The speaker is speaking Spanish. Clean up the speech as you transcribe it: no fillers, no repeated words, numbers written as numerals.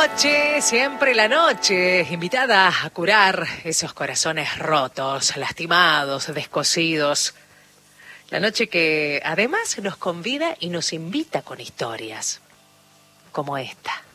noche, siempre la noche, invitada a curar esos corazones rotos, lastimados, descosidos. La noche que además nos convida y nos invita con historias, como esta.